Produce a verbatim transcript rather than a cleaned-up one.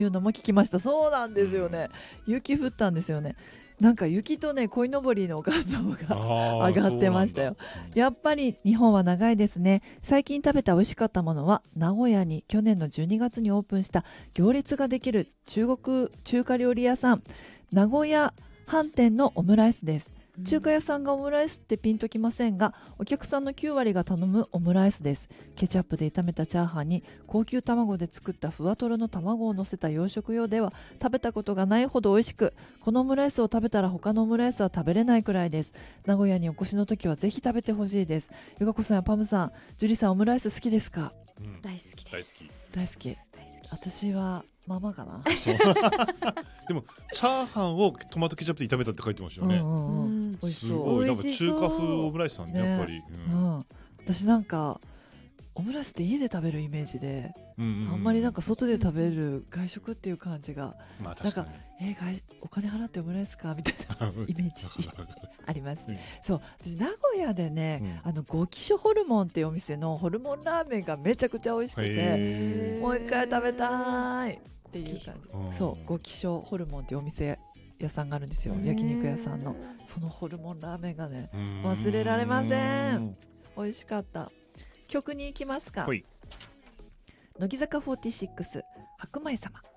いうのも聞きました。そうなんですよね、雪降ったんですよね。なんか雪とね鯉のぼりの画像が上がってましたよ。やっぱり日本は長いですね。最近食べた美味しかったものは名古屋に去年のじゅうにがつにオープンした行列ができる中国中華料理屋さん名古屋飯店のオムライスです。中華屋さんがオムライスってピンときませんが、お客さんのきゅうわりが頼むオムライスです。ケチャップで炒めたチャーハンに高級卵で作ったふわとろの卵を乗せた洋食用では食べたことがないほど美味しく、このオムライスを食べたら他のオムライスは食べれないくらいです。名古屋にお越しの時はぜひ食べてほしいです。ゆかこさんやパムさん、ジュリさんオムライス好きですか？ うん、 大好きです。 大好き。私はママかなでもチャーハンをトマトケチャップで炒めたって書いてましたよね。 うんうんうん、美味しすそう。 ごいなんか中華風オムライスなんで、 ね、 やっぱり、うんうん、私なんかオムライスって家で食べるイメージで、うんうんうん、あんまりなんか外で食べる外食っていう感じが、まあ、確かになんか、えー、外お金払ってオムライスかみたいなイメージあります、うん、そう私名古屋でね、うん、あの五木所ホルモンっていうお店のホルモンラーメンがめちゃくちゃ美味しくて、もう一回食べたいっていう感じ。そう五木所ホルモンっていうお店屋さんがあるんですよ、焼肉屋さんの。そのホルモンラーメンがね忘れられません。美味しかった。曲に行きますか。乃木坂フォーティーシックス白米様。